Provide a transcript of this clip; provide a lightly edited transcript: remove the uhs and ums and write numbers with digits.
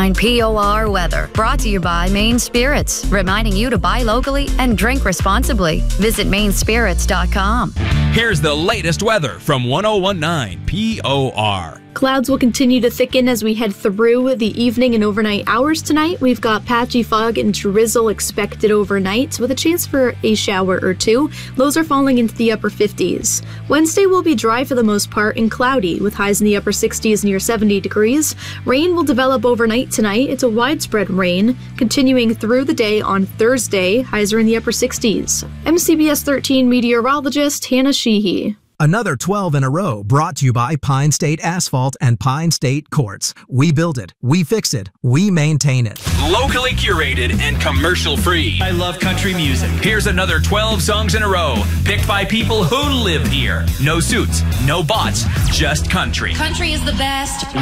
1019 POR weather. Brought to you by Maine Spirits, reminding you to buy locally and drink responsibly. Visit mainspirits.com. Here's the latest weather from 1019 POR. Clouds will continue to thicken as we head through the evening and overnight hours tonight. We've got patchy fog and drizzle expected overnight with a chance for a shower or two. Lows are falling into the upper 50s. Wednesday will be dry for the most part and cloudy with highs in the upper 60s near 70 degrees. Rain will develop overnight tonight. It's a widespread rain continuing through the day on Thursday. Highs are in the upper 60s. I'm CBS 13 meteorologist Hannah Sheehy. Another 12 in a row brought to you by Pine State Asphalt and Pine State Quartz. We build it, we fix it, we maintain it. Locally curated and commercial free. I love country music. Here's another 12 songs in a row, picked by people who live here. No suits, no bots, just country. Country is the best.